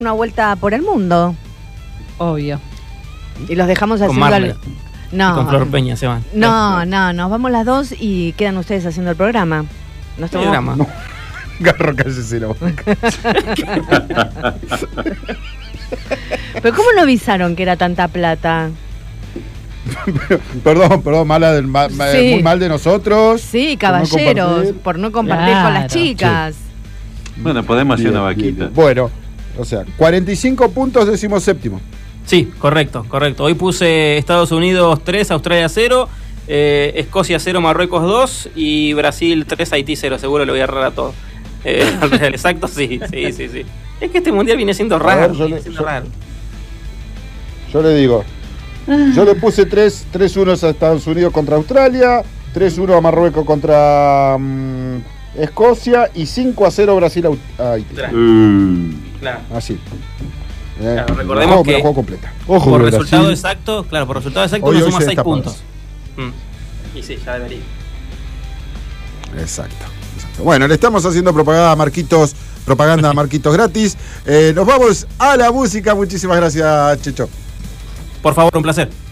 una vuelta por el mundo. Obvio. Y los dejamos Con haciendo Marle. No. Y con Flor Peña se van. No, nos vamos las dos y quedan ustedes haciendo el programa. Nos tomamos- Programa. No. Garro, cállese la boca. Pero ¿cómo no avisaron que era tanta plata? Perdón, Sí. muy mal de nosotros. Sí, por no caballeros, compartir. por no compartir con las Claro, chicas. Bueno, podemos hacer una Bien, bien, vaquita. bien. Bueno, o sea, 45 puntos, 17º. Sí, correcto. Hoy puse Estados Unidos 3, Australia 0, Escocia 0, Marruecos 2 y Brasil 3, Haití 0. Seguro le voy a errar a todo. Exacto, sí. Es que este mundial viene siendo raro. Yo le digo, yo le puse 3-1 a Estados Unidos contra Australia, 3-1 a Marruecos contra Escocia y 5-0 Brasil a Haití. Claro. Así. Claro, recordemos que juego completa. Ojo, Por Brasil. resultado exacto, Hoy uno suma se 6 destapa puntos. Y sí, ya debería. Exacto. Bueno, le estamos haciendo propaganda a Marquitos gratis. Nos vamos a la música. Muchísimas gracias, Checho. Por favor, un placer.